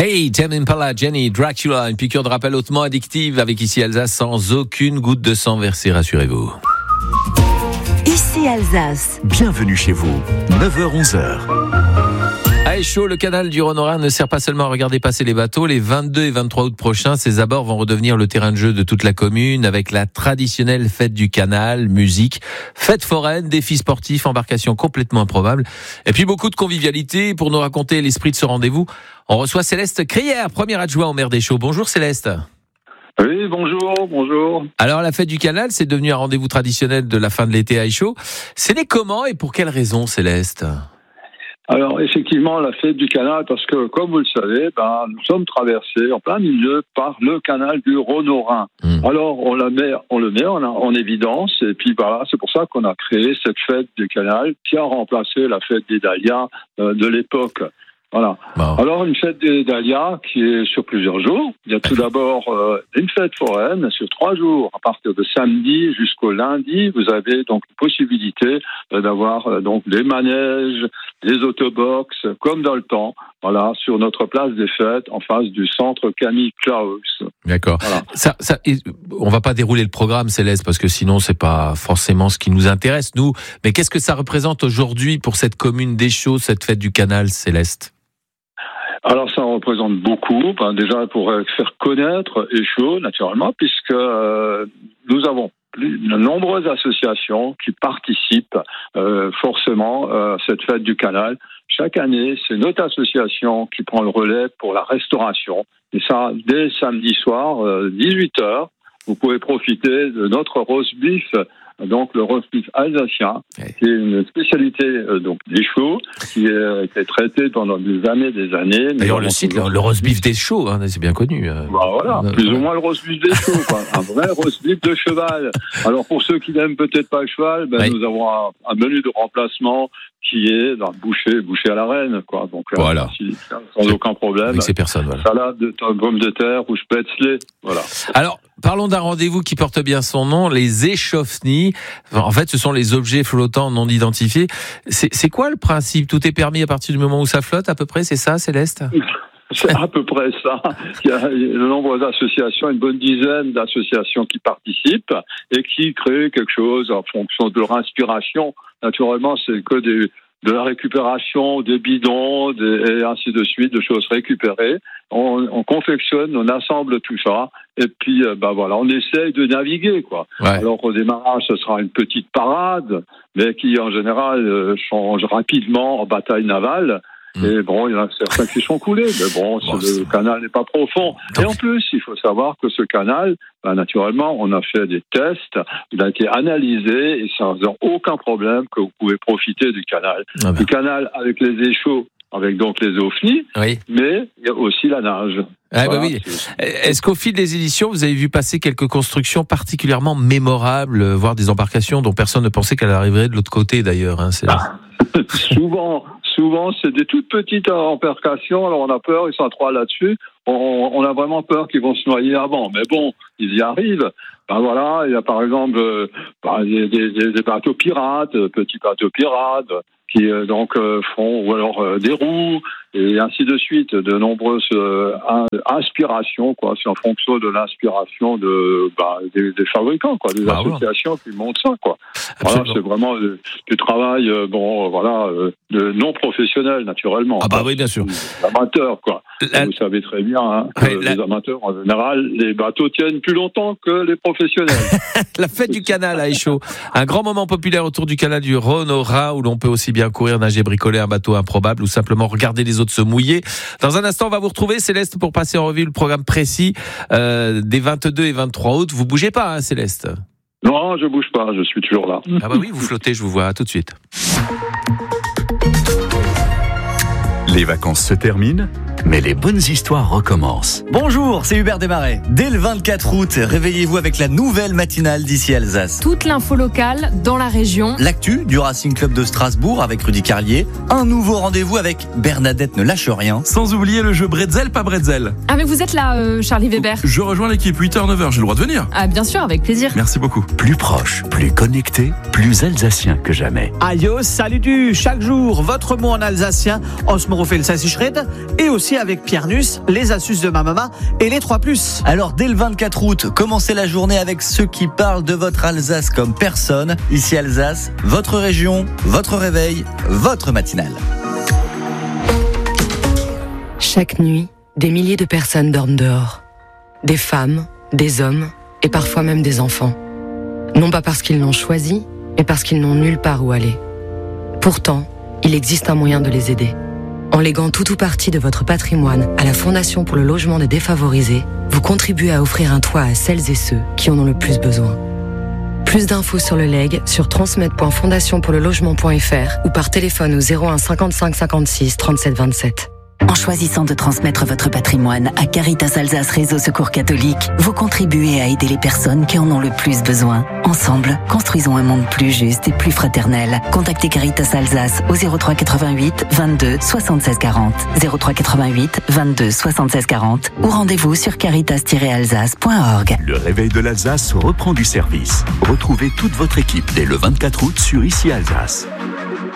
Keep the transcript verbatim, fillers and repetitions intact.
Hey, Tame Impala, Jenny, Dracula, une piqûre de rappel hautement addictive avec Ici Alsace sans aucune goutte de sang versée, rassurez-vous. Ici Alsace. Bienvenue chez vous, neuf heures onze heures. À Échaud, le canal du Rhône-Rhin ne sert pas seulement à regarder passer les bateaux. Les vingt-deux et vingt-trois août prochains, ses abords vont redevenir le terrain de jeu de toute la commune avec la traditionnelle fête du canal, musique, fête foraine, défis sportifs, embarcations complètement improbables. Et puis beaucoup de convivialité. Pour nous raconter l'esprit de ce rendez-vous, on reçoit Céleste Crière, premier adjoint au maire d'Échaud. Bonjour Céleste. Oui, bonjour, bonjour. Alors la fête du canal, c'est devenu un rendez-vous traditionnel de la fin de l'été à Échaud. C'est né comment et pour quelles raisons, Céleste ? Alors effectivement, la fête du canal, parce que comme vous le savez, ben, nous sommes traversés en plein milieu par le canal du Rhône-Rhin. Mmh. Alors on, la met, on le met en, en évidence et puis voilà, c'est pour ça qu'on a créé cette fête du canal qui a remplacé la fête des Dahlias euh, de l'époque. Voilà. Bon. Alors une fête des Dahlias qui est sur plusieurs jours. Il y a tout d'abord euh, une fête foraine sur trois jours. À partir de samedi jusqu'au lundi, vous avez donc une possibilité euh, d'avoir euh, donc des manèges, des autobox, comme dans le temps. Voilà, sur notre place des fêtes, en face du centre Camille Claus. D'accord. Voilà. Ça, ça, on va pas dérouler le programme, Céleste, parce que sinon c'est pas forcément ce qui nous intéresse, nous. Mais qu'est-ce que ça représente aujourd'hui pour cette commune d'Échaud, cette fête du canal, Céleste ? Alors ça représente beaucoup, ben déjà pour faire connaître Échaud, naturellement, puisque euh, nous avons de nombreuses associations qui participent euh, forcément à cette fête du canal. Chaque année, c'est notre association qui prend le relais pour la restauration. Et ça, dès samedi soir, euh, dix-huit heures, vous pouvez profiter de notre roast beef, donc le roast beef alsacien, ouais. qui est une spécialité euh, donc d'Échaud, qui est, qui est traitée pendant des années des années. D'ailleurs, le site, le, le roast beef d'Échaud, hein, c'est bien connu. Euh... Bah voilà, euh, plus euh... ou moins le roast beef d'Échaud, quoi. Un vrai roast beef de cheval. Alors pour ceux qui n'aiment peut-être pas le cheval, ben, ouais. nous avons un, un menu de remplacement qui est dans boucher, boucher à la reine, quoi. Donc voilà. euh, si, sans c'est, aucun problème. Avec ces personnes, voilà. Salade de pommes de terre, rouge spätzle, voilà. Alors, parlons d'un rendez-vous qui porte bien son nom, les échauffenis. En fait, ce sont les objets flottants non identifiés. C'est, c'est quoi le principe ? Tout est permis à partir du moment où ça flotte, à peu près, c'est ça, Céleste ? C'est à peu près ça. Il y a de nombreuses associations, une bonne dizaine d'associations qui participent et qui créent quelque chose en fonction de leur inspiration. Naturellement, c'est que des, de la récupération des bidons des, et ainsi de suite, de choses récupérées. On, on confectionne, on assemble tout ça et puis ben voilà, on essaye de naviguer, quoi. Ouais. Alors au démarrage, ce sera une petite parade, mais qui en général change rapidement en bataille navale. Et bon, il y en a certains qui sont coulés, mais bon, bon le canal n'est pas profond. Et en plus, il faut savoir que ce canal, ben, naturellement, on a fait des tests, il a été analysé et ça n'a aucun problème que vous pouvez profiter du canal. Ah ben. Du canal avec les échauds, avec donc les ofnis, oui. Mais il y a aussi la nage. Ah voilà, bah oui. Est-ce qu'au fil des éditions, vous avez vu passer quelques constructions particulièrement mémorables, voire des embarcations dont personne ne pensait qu'elles arriveraient de l'autre côté d'ailleurs, hein, c'est ah. Souvent, souvent, c'est des toutes petites embarcations. Alors on a peur, ils sont trois là-dessus. On, on a vraiment peur qu'ils vont se noyer avant. Mais bon, ils y arrivent. Ben voilà, il y a par exemple euh, ben, des, des, des bateaux pirates, petits bateaux pirates, qui euh, donc euh, font, ou alors euh, des roues, et ainsi de suite, de nombreuses euh, inspirations, quoi. C'est en fonction de l'inspiration de bah, des, des fabricants, quoi, des bah, associations ouais. qui montent ça, quoi. Voilà, c'est vraiment euh, du travail, euh, bon, voilà, euh, de non professionnel, naturellement. Ah bah oui, bien sûr. Amateurs, quoi. La... Vous savez très bien, hein, que ouais, la... les amateurs, en général, les bateaux tiennent plus longtemps que les professionnels. La fête du canal à Échaud, un grand moment populaire autour du canal du Rhône au Rhin, où l'on peut aussi bien courir, nager, bricoler un bateau improbable ou simplement regarder les autres se mouiller. Dans un instant, on va vous retrouver, Céleste, pour passer en revue le programme précis euh, des vingt-deux et vingt-trois août. Vous bougez pas, hein, Céleste ? Non, je bouge pas, je suis toujours là. Ah bah oui, vous flottez, je vous vois, à tout de suite. Les vacances se terminent, mais les bonnes histoires recommencent. Bonjour, c'est Hubert Desmarais. Dès le vingt-quatre août, réveillez-vous avec la nouvelle matinale d'Ici Alsace. Toute l'info locale dans la région. L'actu du Racing Club de Strasbourg avec Rudy Carlier. Un nouveau rendez-vous avec Bernadette ne lâche rien. Sans oublier le jeu Bretzel, pas Bretzel. Ah mais vous êtes là, euh, Charlie Weber. Je rejoins l'équipe, huit heures neuf heures, j'ai le droit de venir. Ah bien sûr, avec plaisir. Merci beaucoup. Plus proche, plus connecté, plus alsacien que jamais. Aïe, salut du chaque jour, votre mot en alsacien, Osmorofel Sassichred, et aussi aussi avec Pierre Nuss, les astuces de ma maman et les trois plus. Alors dès le vingt-quatre août, commencez la journée avec ceux qui parlent de votre Alsace comme personne. Ici Alsace, votre région, votre réveil, votre matinale. Chaque nuit, des milliers de personnes dorment dehors. Des femmes, des hommes et parfois même des enfants. Non pas parce qu'ils l'ont choisi, mais parce qu'ils n'ont nulle part où aller. Pourtant, il existe un moyen de les aider. En léguant tout ou partie de votre patrimoine à la Fondation pour le logement des défavorisés, vous contribuez à offrir un toit à celles et ceux qui en ont le plus besoin. Plus d'infos sur le legs sur transmettre point fondation pour le logement point f r ou par téléphone au zéro un cinquante-cinq cinquante-six trente-sept vingt-sept. En choisissant de transmettre votre patrimoine à Caritas Alsace Réseau Secours Catholique, vous contribuez à aider les personnes qui en ont le plus besoin. Ensemble, construisons un monde plus juste et plus fraternel. Contactez Caritas Alsace au zéro trois quatre-vingt-huit vingt-deux soixante-seize quarante, zéro trois quatre-vingt-huit vingt-deux soixante-seize quarante ou rendez-vous sur caritas tiret alsace point org. Le réveil de l'Alsace reprend du service. Retrouvez toute votre équipe dès le vingt-quatre août sur Ici Alsace.